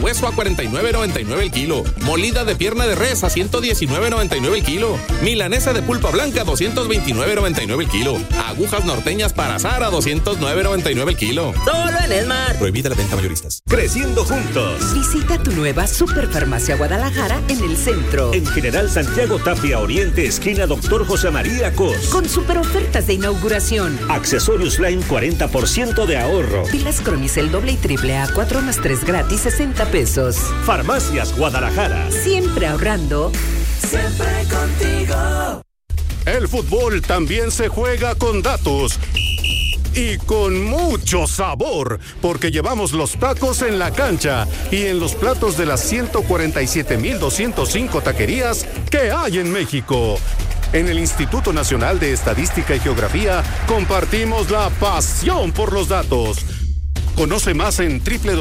hueso a $49.99 el kilo. Molida de pierna de res a $119.99 el kilo. Milanesa de pulpa blanca a $229.99 el kilo. Agujas norteñas para asar a $209.99 el kilo. Solo en Esmar. Prohibida la venta mayoristas. Creciendo juntos. Visita tu nueva Superfarmacia Guadalajara en el centro. En General Santiago Tapia Oriente, esquina Dr. José María Cos. Con super ofertas de inauguración. Accesorios Line 40% de ahorro. Pilas Cronicel doble y triple A 4 más 3 gratis 60 pesos. Farmacias Guadalajara. Siempre ahorrando. Siempre contigo. El fútbol también se juega con datos. Y con mucho sabor, porque llevamos los tacos en la cancha y en los platos de las 147,205 taquerías que hay en México. En el Instituto Nacional de Estadística y Geografía compartimos la pasión por los datos. Conoce más en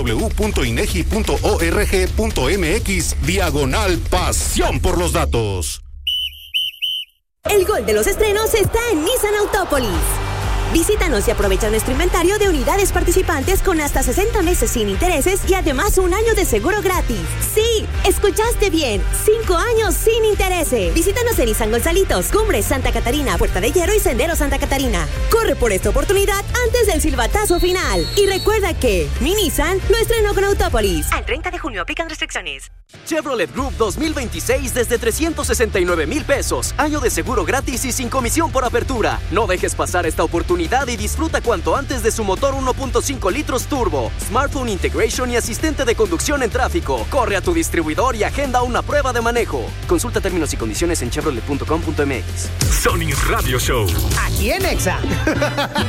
www.inegi.org.mx/pasión por los datos. El gol de los estrenos está en Nissan Autópolis. Visítanos y aprovecha nuestro inventario de unidades participantes con hasta 60 meses sin intereses y además un año de seguro gratis. Sí, escuchaste bien, 5 años sin intereses. Visítanos en Nissan Gonzalitos, Cumbres Santa Catarina, Puerta de Hierro y Sendero Santa Catarina. Corre por esta oportunidad antes del silbatazo final. Y recuerda que mi Nissan lo estrenó con Autópolis. Al 30 de junio aplican restricciones. Chevrolet Group 2026 desde 369,000 pesos. Año de seguro gratis y sin comisión por apertura. No dejes pasar esta oportunidad y disfruta cuanto antes de su motor 1.5 litros turbo, smartphone integration y asistente de conducción en tráfico. Corre a tu distribuidor y agenda una prueba de manejo. Consulta términos y condiciones en chevrolet.com.mx. Sony Radio Show. Aquí en Exa.